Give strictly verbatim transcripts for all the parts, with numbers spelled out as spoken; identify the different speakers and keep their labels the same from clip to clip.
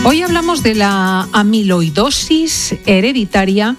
Speaker 1: Hoy hablamos de la amiloidosis hereditaria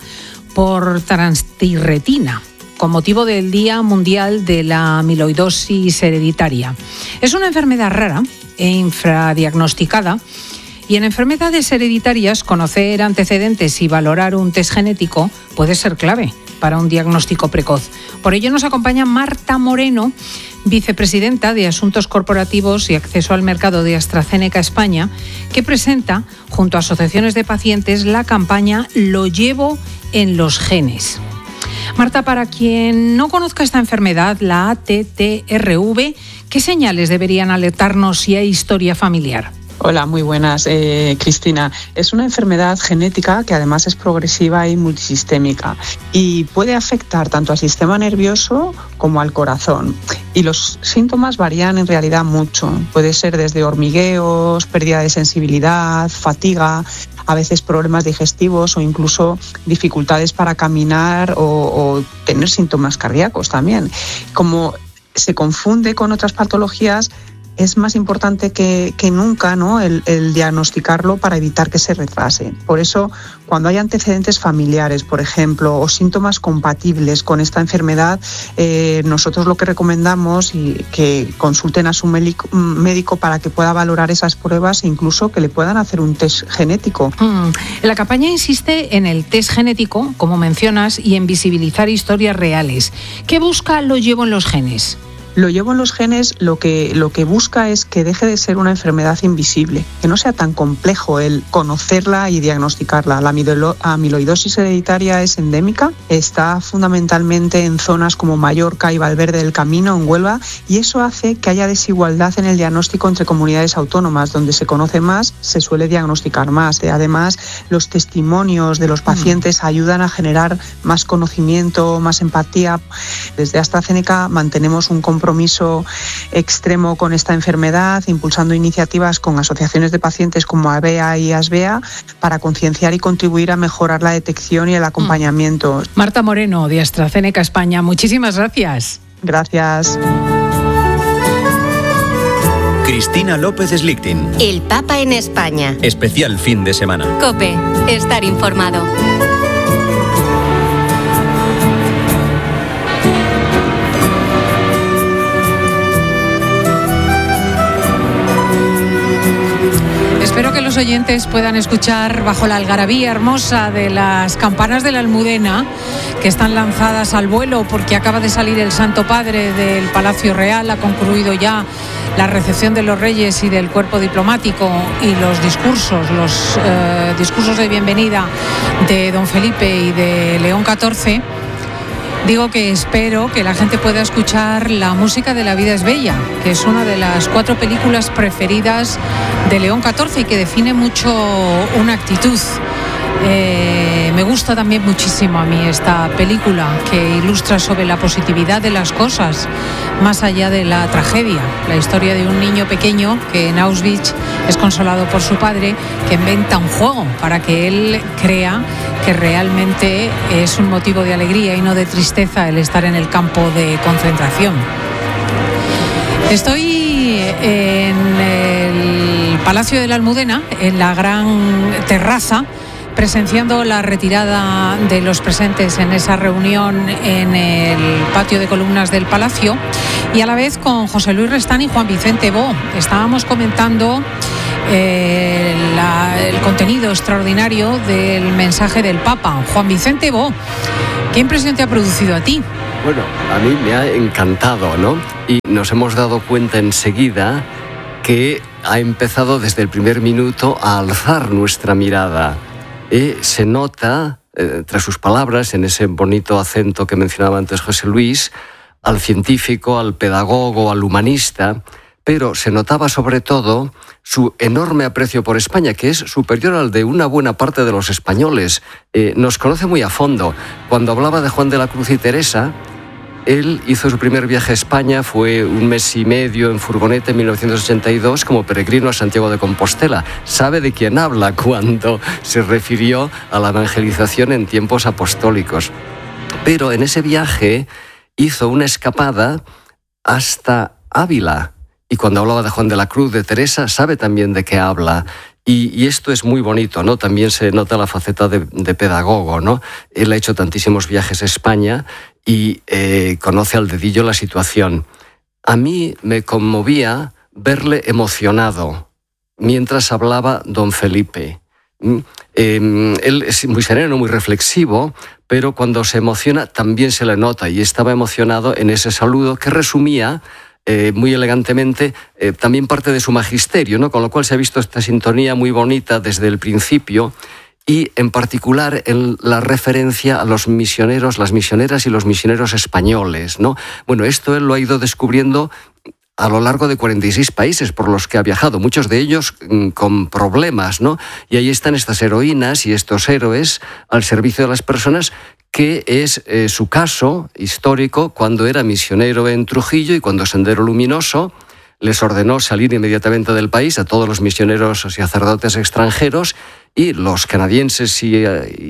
Speaker 1: por transtirretina, con motivo del Día Mundial de la Amiloidosis Hereditaria. Es una enfermedad rara e infradiagnosticada, y en enfermedades hereditarias conocer antecedentes y valorar un test genético puede ser clave para un diagnóstico precoz. Por ello nos acompaña Marta Moreno, vicepresidenta de Asuntos Corporativos y Acceso al Mercado de AstraZeneca España, que presenta, junto a asociaciones de pacientes, la campaña Lo llevo en los genes. Marta, para quien no conozca esta enfermedad, la A T T R V, ¿qué señales deberían alertarnos si hay historia familiar?
Speaker 2: Hola, muy buenas, eh, Cristina. Es una enfermedad genética que además es progresiva y multisistémica y puede afectar tanto al sistema nervioso como al corazón. Y los síntomas varían en realidad mucho. Puede ser desde hormigueos, pérdida de sensibilidad, fatiga, a veces problemas digestivos o incluso dificultades para caminar o, o tener síntomas cardíacos también. Como se confunde con otras patologías, es más importante que, que nunca, ¿no?, el, el diagnosticarlo para evitar que se retrase. Por eso, cuando hay antecedentes familiares, por ejemplo, o síntomas compatibles con esta enfermedad, eh, nosotros lo que recomendamos es que consulten a su médico, médico para que pueda valorar esas pruebas e incluso que le puedan hacer un test genético.
Speaker 1: Mm. La campaña insiste en el test genético, como mencionas, y en visibilizar historias reales. ¿Qué busca Lo llevo en los genes?
Speaker 2: Lo llevo en los genes, lo que, lo que busca es que deje de ser una enfermedad invisible, que no sea tan complejo el conocerla y diagnosticarla. La amiloidosis hereditaria es endémica, está fundamentalmente en zonas como Mallorca y Valverde del Camino, en Huelva, y eso hace que haya desigualdad en el diagnóstico entre comunidades autónomas. Donde se conoce más, se suele diagnosticar más. Además, los testimonios de los pacientes ayudan a generar más conocimiento, más empatía. Desde AstraZeneca mantenemos un compromiso compromiso extremo con esta enfermedad, impulsando iniciativas con asociaciones de pacientes como A B A y ASBEA para concienciar y contribuir a mejorar la detección y el acompañamiento.
Speaker 1: Marta Moreno, de AstraZeneca España, muchísimas gracias.
Speaker 2: Gracias.
Speaker 3: Cristina López Slichting.
Speaker 4: El Papa en España.
Speaker 3: Especial fin de semana.
Speaker 4: COPE. Estar informado.
Speaker 1: Espero que los oyentes puedan escuchar bajo la algarabía hermosa de las campanas de la Almudena, que están lanzadas al vuelo porque acaba de salir el Santo Padre del Palacio Real. Ha concluido ya la recepción de los reyes y del cuerpo diplomático y los discursos, los eh, discursos de bienvenida de don Felipe y de León catorce. Digo que espero que la gente pueda escuchar La música de la vida es bella, que es una de las cuatro películas preferidas de León catorce y que define mucho una actitud. Eh, me gusta también muchísimo a mí esta película, que ilustra sobre la positividad de las cosas más allá de la tragedia. La historia de un niño pequeño que en Auschwitz es consolado por su padre, que inventa un juego para que él crea que realmente es un motivo de alegría y no de tristeza el estar en el campo de concentración. Estoy en el Palacio de la Almudena, en la gran terraza, presenciando la retirada de los presentes en esa reunión en el patio de columnas del Palacio, y a la vez con José Luis Restán y Juan Vicente Bo. Estábamos comentando eh, la, el contenido extraordinario del mensaje del Papa. Juan Vicente Bo, ¿qué impresión te ha producido a ti?
Speaker 5: Bueno, a mí me ha encantado, ¿no? Y nos hemos dado cuenta enseguida que ha empezado desde el primer minuto a alzar nuestra mirada. Y se nota, eh, tras sus palabras, en ese bonito acento que mencionaba antes José Luis, al científico, al pedagogo, al humanista, pero se notaba sobre todo su enorme aprecio por España, que es superior al de una buena parte de los españoles. Eh, nos conoce muy a fondo. Cuando hablaba de Juan de la Cruz y Teresa, él hizo su primer viaje a España, fue un mes y medio en furgoneta en mil novecientos ochenta y dos como peregrino a Santiago de Compostela. Sabe de quién habla cuando se refirió a la evangelización en tiempos apostólicos. Pero en ese viaje hizo una escapada hasta Ávila. Y cuando hablaba de Juan de la Cruz, de Teresa, sabe también de qué habla. Y, y esto es muy bonito, ¿no? También se nota la faceta de, de pedagogo, ¿no? Él ha hecho tantísimos viajes a España y eh, conoce al dedillo la situación. A mí me conmovía verle emocionado mientras hablaba don Felipe. Eh, él es muy sereno, muy reflexivo, pero cuando se emociona también se le nota, y estaba emocionado en ese saludo que resumía eh, muy elegantemente eh, también parte de su magisterio, ¿no? Con lo cual se ha visto esta sintonía muy bonita desde el principio, y en particular en la referencia a los misioneros, las misioneras y los misioneros españoles, ¿no? Bueno, esto él lo ha ido descubriendo a lo largo de cuarenta y seis países por los que ha viajado, muchos de ellos mmm, con problemas, ¿no? Y ahí están estas heroínas y estos héroes al servicio de las personas, que es eh, su caso histórico cuando era misionero en Trujillo y cuando Sendero Luminoso les ordenó salir inmediatamente del país a todos los misioneros y sacerdotes extranjeros, y los canadienses y,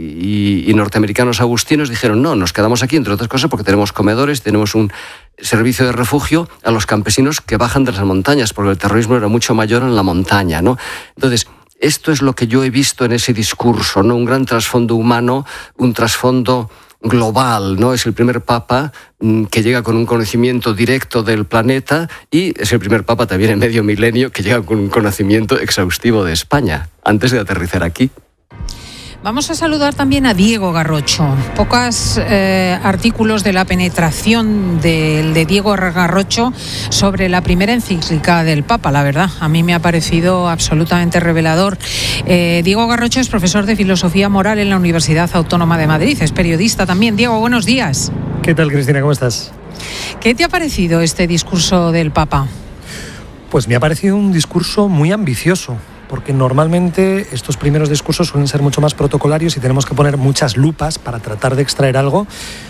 Speaker 5: y, y norteamericanos agustinos dijeron no, nos quedamos aquí, entre otras cosas porque tenemos comedores, tenemos un servicio de refugio a los campesinos que bajan de las montañas, porque el terrorismo era mucho mayor en la montaña, ¿no? Entonces, esto es lo que yo he visto en ese discurso, ¿no? Un gran trasfondo humano, un trasfondo global, ¿no? Es el primer papa mmm, que llega con un conocimiento directo del planeta, y es el primer papa también en medio milenio que llega con un conocimiento exhaustivo de España, antes de aterrizar aquí.
Speaker 1: Vamos a saludar también a Diego Garrocho. Pocos eh, artículos de la penetración de, de Diego Garrocho sobre la primera encíclica del Papa, la verdad. A mí me ha parecido absolutamente revelador. Eh, Diego Garrocho es profesor de Filosofía Moral en la Universidad Autónoma de Madrid. Es periodista también. Diego, buenos días.
Speaker 6: ¿Qué tal, Cristina? ¿Cómo estás?
Speaker 1: ¿Qué te ha parecido este discurso del Papa?
Speaker 6: Pues me ha parecido un discurso muy ambicioso, porque normalmente estos primeros discursos suelen ser mucho más protocolarios y tenemos que poner muchas lupas para tratar de extraer algo,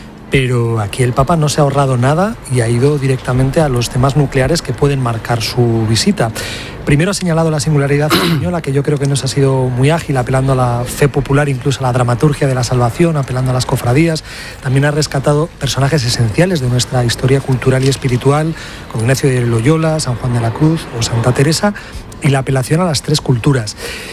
Speaker 6: pero aquí el Papa no se ha ahorrado nada y ha ido directamente a los temas nucleares que pueden marcar su visita. Primero ha señalado la singularidad española, que yo creo que nos ha sido muy ágil, apelando a la fe popular, incluso a la dramaturgia de la salvación, apelando a las cofradías. También ha rescatado personajes esenciales de nuestra historia cultural y espiritual, como Ignacio de Loyola, San Juan de la Cruz o Santa Teresa, y la apelación a las tres culturas.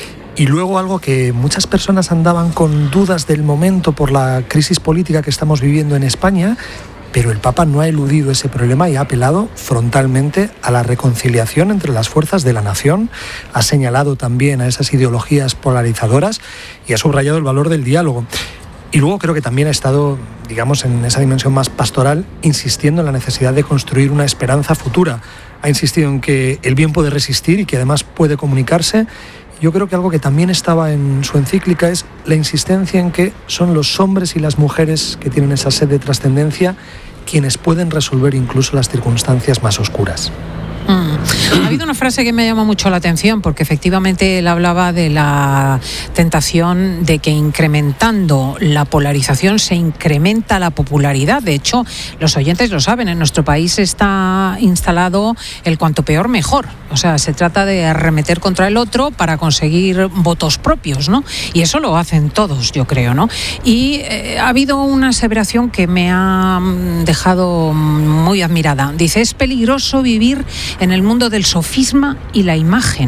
Speaker 6: Y luego algo que muchas personas andaban con dudas del momento por la crisis política que estamos viviendo en España, pero el Papa no ha eludido ese problema y ha apelado frontalmente a la reconciliación entre las fuerzas de la nación, ha señalado también a esas ideologías polarizadoras y ha subrayado el valor del diálogo. Y luego creo que también ha estado, digamos, en esa dimensión más pastoral, insistiendo en la necesidad de construir una esperanza futura. Ha insistido en que el bien puede resistir y que además puede comunicarse. Yo creo que algo que también estaba en su encíclica es la insistencia en que son los hombres y las mujeres que tienen esa sed de trascendencia quienes pueden resolver incluso las circunstancias más oscuras.
Speaker 1: Mm. Ha habido una frase que me llama mucho la atención, porque efectivamente él hablaba de la tentación de que incrementando la polarización se incrementa la popularidad. De hecho, los oyentes lo saben, en nuestro país está instalado el cuanto peor mejor. O sea, se trata de arremeter contra el otro para conseguir votos propios, ¿no? Y eso lo hacen todos, yo creo, ¿no? Y eh, ha habido una aseveración que me ha dejado muy admirada. Dice, es peligroso vivir en el mundo del sofisma y la imagen.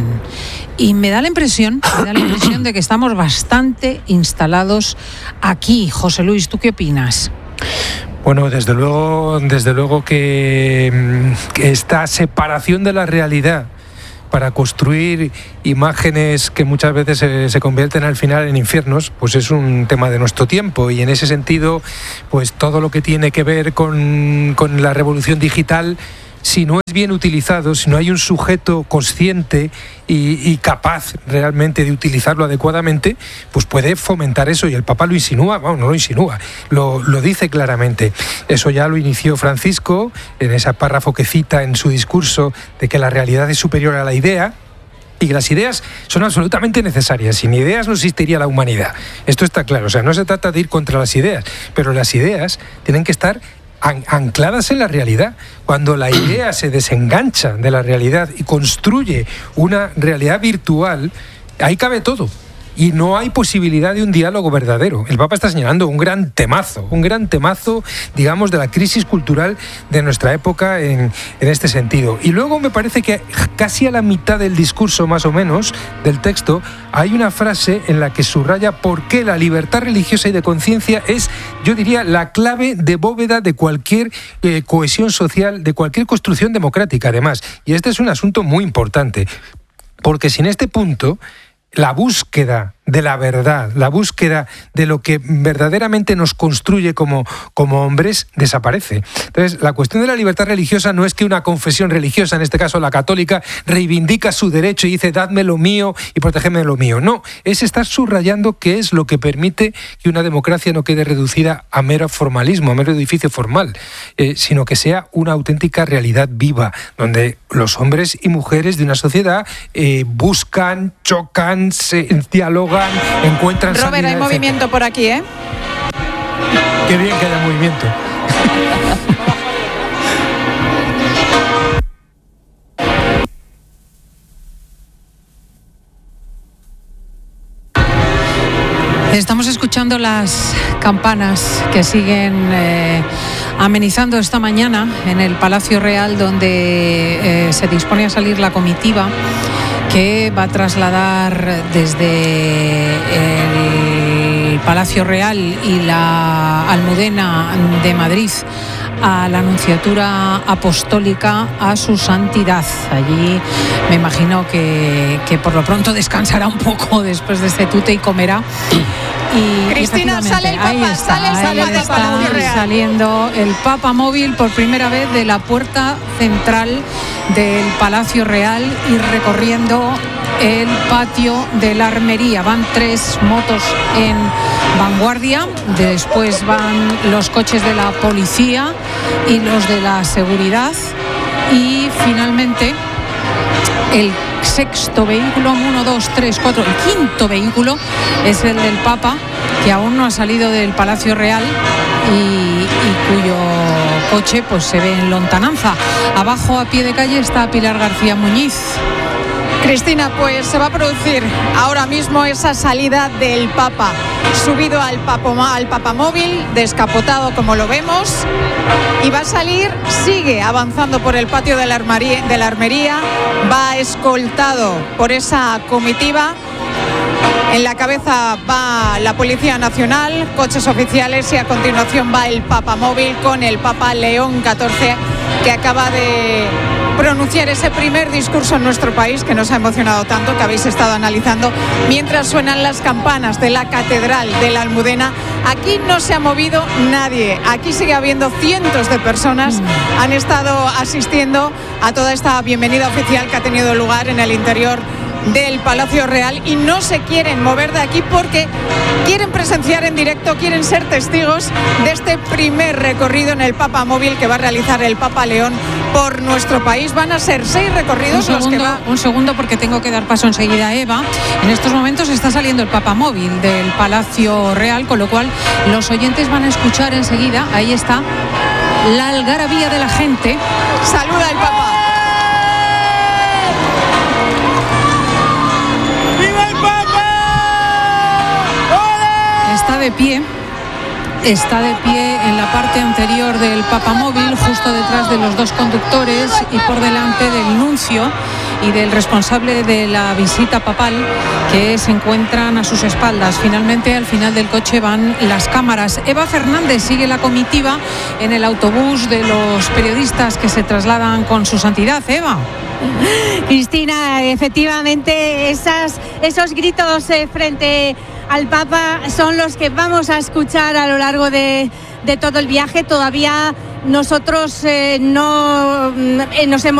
Speaker 1: Y me da la impresión, me da la impresión de que estamos bastante instalados aquí. José Luis, ¿tú qué opinas?
Speaker 7: Bueno, desde luego, desde luego que, que esta separación de la realidad para construir imágenes que muchas veces se, se convierten al final en infiernos, pues es un tema de nuestro tiempo, y en ese sentido, pues todo lo que tiene que ver con, con la revolución digital, si no es bien utilizado, si no hay un sujeto consciente y, y capaz realmente de utilizarlo adecuadamente, pues puede fomentar eso, y el Papa lo insinúa, bueno, no lo insinúa, lo, lo dice claramente. Eso ya lo inició Francisco en ese párrafo que cita en su discurso de que la realidad es superior a la idea, y que las ideas son absolutamente necesarias. Sin ideas no existiría la humanidad. Esto está claro, o sea, no se trata de ir contra las ideas, pero las ideas tienen que estar ancladas en la realidad. Cuando la idea se desengancha de la realidad y construye una realidad virtual, ahí cabe todo. y no hay posibilidad de un diálogo verdadero. El Papa está señalando un gran temazo, un gran temazo, digamos, de la crisis cultural de nuestra época en, en este sentido. Y luego me parece que casi a la mitad del discurso, más o menos, del texto, hay una frase en la que subraya por qué la libertad religiosa y de conciencia es, yo diría, la clave de bóveda de cualquier eh, cohesión social, de cualquier construcción democrática, además. Y este es un asunto muy importante, porque sin este punto, la búsqueda de la verdad, la búsqueda de lo que verdaderamente nos construye como, como hombres, desaparece. Entonces, la cuestión de la libertad religiosa no es que una confesión religiosa, en este caso la católica, reivindica su derecho y dice, dadme lo mío y protégeme de lo mío. No, es estar subrayando qué es lo que permite que una democracia no quede reducida a mero formalismo, a mero edificio formal, eh, sino que sea una auténtica realidad viva, donde los hombres y mujeres de una sociedad eh, buscan, chocan, se dialogan, encuentran
Speaker 8: Robert,
Speaker 7: salida,
Speaker 8: hay
Speaker 7: etcétera.
Speaker 8: movimiento por aquí, ¿eh?
Speaker 7: Qué bien que haya movimiento.
Speaker 1: Estamos escuchando las campanas que siguen eh, amenizando esta mañana en el Palacio Real, donde eh, se dispone a salir la comitiva que va a trasladar desde el Palacio Real y la Almudena de Madrid a la Nunciatura Apostólica a su santidad. Allí me imagino que, que por lo pronto descansará un poco después de este tute y comerá. Y
Speaker 8: Cristina, sale el Papa,
Speaker 1: ahí está,
Speaker 8: sale el
Speaker 1: ahí
Speaker 8: Papa del
Speaker 1: está
Speaker 8: Palacio Real.
Speaker 1: Saliendo el Papa móvil por primera vez de la puerta central del Palacio Real y recorriendo el patio de la Armería. Van tres motos en vanguardia, después van los coches de la policía y los de la seguridad, y finalmente el sexto vehículo, uno, dos, tres, cuatro, el quinto vehículo es el del Papa, que aún no ha salido del Palacio Real y, y cuyo coche pues se ve en lontananza. Abajo, a pie de calle, está Pilar García Muñiz.
Speaker 8: Cristina, pues se va a producir ahora mismo esa salida del Papa, subido al, papo, al papamóvil, descapotado como lo vemos, y va a salir, sigue avanzando por el patio de la Armería, de la Armería, va escoltado por esa comitiva. En la cabeza va la Policía Nacional, coches oficiales, y a continuación va el papamóvil con el Papa León catorce, que acaba de pronunciar ese primer discurso en nuestro país que nos ha emocionado tanto, que habéis estado analizando mientras suenan las campanas de la Catedral de la Almudena. Aquí no se ha movido nadie, aquí sigue habiendo cientos de personas, han estado asistiendo a toda esta bienvenida oficial que ha tenido lugar en el interior del Palacio Real, y no se quieren mover de aquí porque quieren presenciar en directo, quieren ser testigos de este primer recorrido en el papamóvil que va a realizar el Papa León por nuestro país. Van a ser seis recorridos
Speaker 1: un
Speaker 8: los
Speaker 1: segundo,
Speaker 8: que va...
Speaker 1: Un segundo, porque tengo que dar paso enseguida a Eva. En estos momentos está saliendo el papamóvil del Palacio Real, con lo cual los oyentes van a escuchar enseguida, ahí está, la algarabía de la gente.
Speaker 8: Saluda el Papa.
Speaker 1: Está de pie, está de pie en la parte anterior del papamóvil, justo detrás de los dos conductores y por delante del nuncio y del responsable de la visita papal, que se encuentran a sus espaldas. Finalmente, al final del coche van las cámaras. Eva Fernández sigue la comitiva en el autobús de los periodistas que se trasladan con su santidad. Eva.
Speaker 9: Cristina, efectivamente, esas, esos gritos eh, frente al Papa son los que vamos a escuchar a lo largo de, de todo el viaje. Todavía nosotros eh, no eh, nos hemos